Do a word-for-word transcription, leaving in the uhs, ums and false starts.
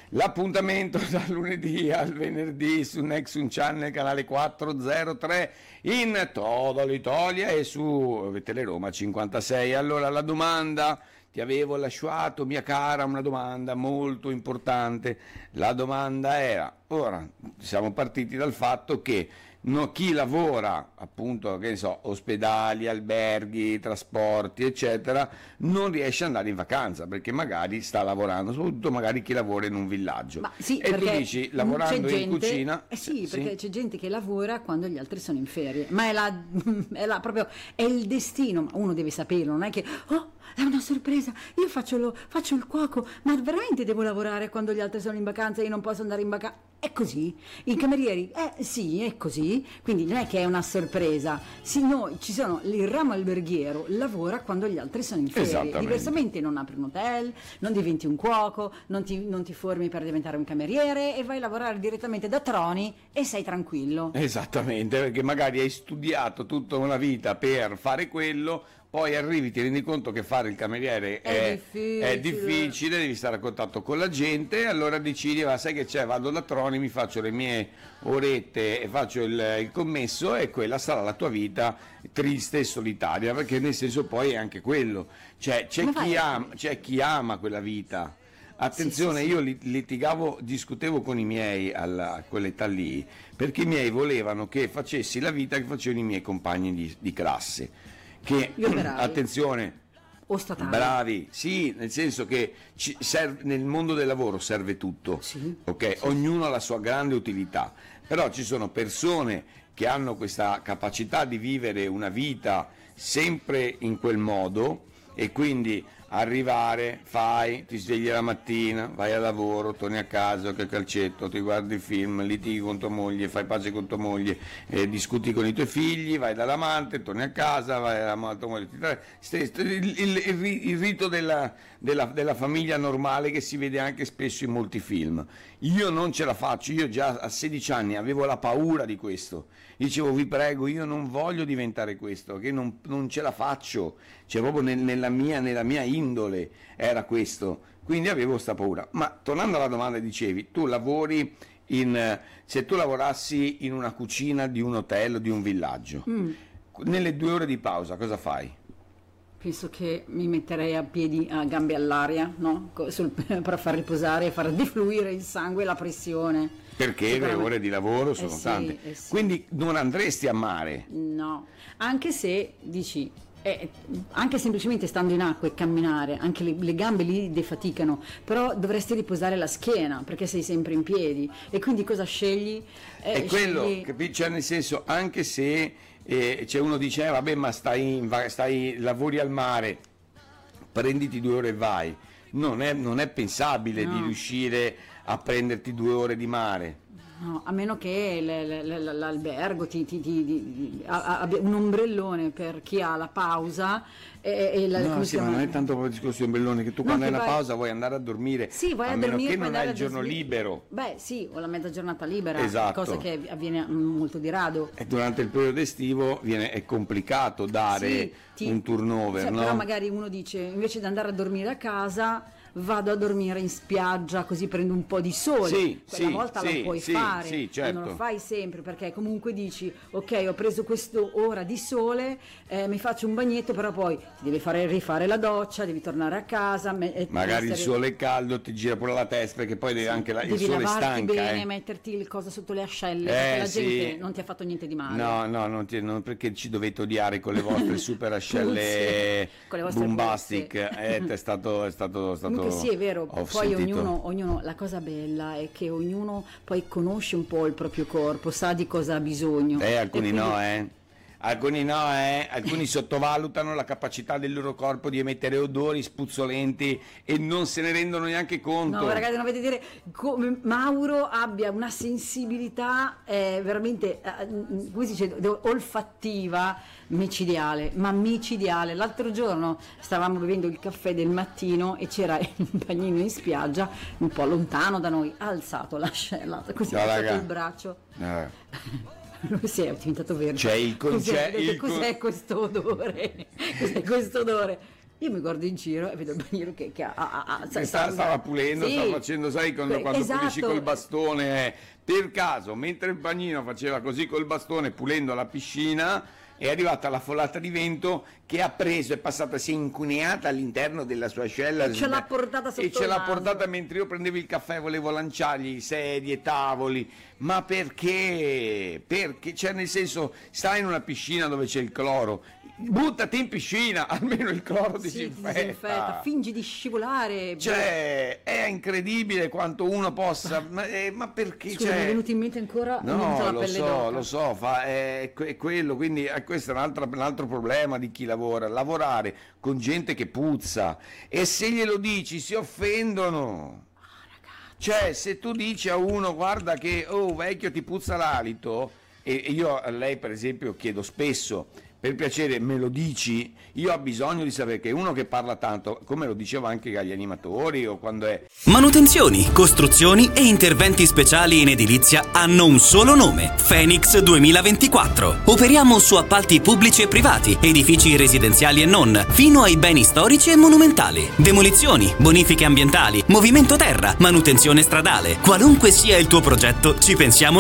L'appuntamento dal lunedì al venerdì su Nexus Channel canale quattrocentotre in tutta l'Italia e su Teleroma cinquantasei. Allora la domanda, ti avevo lasciato mia cara una domanda molto importante. La domanda era, ora siamo partiti dal fatto che no, chi lavora appunto, che ne so, ospedali, alberghi, trasporti eccetera, non riesce ad andare in vacanza perché magari sta lavorando, soprattutto magari chi lavora in un villaggio. Ma sì, e tu dici lavorando gente, in cucina eh sì, sì, perché c'è gente che lavora quando gli altri sono in ferie, ma è la, è la proprio è il destino, ma uno deve saperlo, non è che oh è una sorpresa, io faccio, lo, faccio il cuoco, ma veramente devo lavorare quando gli altri sono in vacanza e io non posso andare in vacanza? È così? I camerieri? Eh sì, è così, quindi non è che è una sorpresa. Sì, noi, ci sono, il ramo alberghiero lavora quando gli altri sono in ferie, diversamente non apri un hotel, non diventi un cuoco, non ti, non ti formi per diventare un cameriere e vai a lavorare direttamente da Troni e sei tranquillo. Esattamente, perché magari hai studiato tutta una vita per fare quello, poi arrivi, ti rendi conto che fare il cameriere è, è, difficile. è difficile, devi stare a contatto con la gente, allora decidi, ma sai che c'è, vado da Troni, mi faccio le mie orette e faccio il, il commesso e quella sarà la tua vita triste e solitaria, perché nel senso poi è anche quello, cioè c'è, chi ama, c'è chi ama quella vita. Attenzione, sì, sì, sì. Io litigavo, discutevo con i miei alla, a quell'età lì, perché i miei volevano che facessi la vita che facevano i miei compagni di, di classe. Che, attenzione, o statale. Bravi, sì, nel senso che ci serve, nel mondo del lavoro serve tutto, sì, ok? sì. Ognuno ha la sua grande utilità, però ci sono persone che hanno questa capacità di vivere una vita sempre in quel modo e quindi arrivare, fai, ti svegli la mattina, vai al lavoro, torni a casa, che calcetto, ti guardi il film, litighi con tua moglie, fai pace con tua moglie, eh, discuti con i tuoi figli, vai dall'amante, torni a casa, vai alla tua moglie, il, il, il, il rito della, della, della famiglia normale che si vede anche spesso in molti film. Io non ce la faccio, io già a sedici anni avevo la paura di questo, dicevo vi prego, io non voglio diventare questo, che non, non ce la faccio, cioè proprio nel, nella mia, nella mia indole era questo, quindi avevo sta paura. Ma tornando alla domanda, dicevi, tu lavori in, se tu lavorassi in una cucina di un hotel o di un villaggio, mm. nelle due ore di pausa cosa fai? Penso che mi metterei a piedi, a gambe all'aria, no? Sul, per far riposare e far defluire il sangue e la pressione. Perché le ore di lavoro sono eh sì, tante, eh sì. Quindi non andresti a mare? No, anche se dici eh, anche semplicemente stando in acqua e camminare, anche le, le gambe lì defaticano, però dovresti riposare la schiena perché sei sempre in piedi e quindi cosa scegli? Eh, è quello, scegli... capi? Cioè nel senso, anche se eh, c'è uno dice eh, vabbè ma stai, in, stai lavori al mare, prenditi due ore e vai, non è, non è pensabile no. di riuscire a prenderti due ore di mare. No, a meno che l'albergo ti, ti, ti, ti, abbia un ombrellone per chi ha la pausa e, e la, no, sì, ma non è tanto proprio il discorso di ombrellone, che tu no, quando hai vai... la pausa vuoi andare a dormire, sì, vai a, a meno dormire, che non hai il giorno sli... libero. Beh sì, o la mezza giornata libera, esatto. cosa che avviene molto di rado. E durante il periodo estivo viene, è complicato dare sì, ti... un turnover, cioè, no? Però magari uno dice, invece di andare a dormire a casa vado a dormire in spiaggia così prendo un po' di sole, sì, quella sì, volta sì, lo puoi sì, fare, sì, certo. non lo fai sempre perché comunque dici ok ho preso quest'ora di sole, eh, mi faccio un bagnetto, però poi ti devi fare rifare la doccia, devi tornare a casa, me- magari essere... il sole è caldo, ti gira pure la testa perché poi devi sì, anche la, devi il sole lavarti stanca bene, eh. metterti il cosa sotto le ascelle, eh, perché la sì. gente non ti ha fatto niente di male. No, no, non, ti, non perché ci dovete odiare con le vostre super ascelle bombastic, eh, è stato è stato, è stato comunque sì è vero. Poi sentito. ognuno, ognuno, la cosa bella è che ognuno poi conosce un po' il proprio corpo, sa di cosa ha bisogno. Eh, alcuni quindi... no, eh. Alcuni no, eh. Alcuni sottovalutano la capacità del loro corpo di emettere odori spuzzolenti e non se ne rendono neanche conto. No, ragazzi, non avete dire come Mauro abbia una sensibilità eh, veramente, eh, come si dice, olfattiva, micidiale, ma micidiale. L'altro giorno stavamo bevendo il caffè del mattino e c'era un bagnino in spiaggia, un po' lontano da noi, ha alzato l'ascella, così ha alzato il braccio. Eh. Si è diventato verde. Cioè il concetto. Cos'è, cos'è questo odore? Cos'è questo odore? Io mi guardo in giro e vedo il bagnino che, che ha, ha, ha, Che sta, stava pulendo, sì. stava facendo, sai, quando, quando Esatto. pulisci col bastone, eh, per caso, mentre il bagnino faceva così col bastone pulendo la piscina, è arrivata la folata di vento che ha preso, è passata, si è incuneata all'interno della sua ascella E ce l'ha portata sotto e ce il l'ha naso. portata mentre io prendevo il caffè, volevo lanciargli sedie, tavoli, ma perché? Perché, cioè nel senso, stai in una piscina dove c'è il cloro, buttati in piscina, almeno il cloro Sì, disinfetta. ti disinfetta, fingi di scivolare. Cioè, è incredibile quanto uno possa, ma, eh, ma perché? Scusa, cioè... mi è venuto in mente ancora mi è venuta No, la lo pelle so, d'oca. lo so, fa, è, è quello, quindi eh, questo è un altro, un altro problema di chi lavora, lavorare con gente che puzza, e se glielo dici si offendono. Cioè, se tu dici a uno, guarda che, oh vecchio, ti puzza l'alito, e e io a lei per esempio chiedo spesso, per piacere me lo dici, io ho bisogno di sapere che uno che parla tanto, come lo dicevo anche agli animatori o quando è... Manutenzioni, costruzioni e interventi speciali in edilizia hanno un solo nome: Phoenix duemilaventiquattro. Operiamo su appalti pubblici e privati, edifici residenziali e non, fino ai beni storici e monumentali. Demolizioni, bonifiche ambientali, movimento terra, manutenzione stradale. Qualunque sia il tuo progetto, ci pensiamo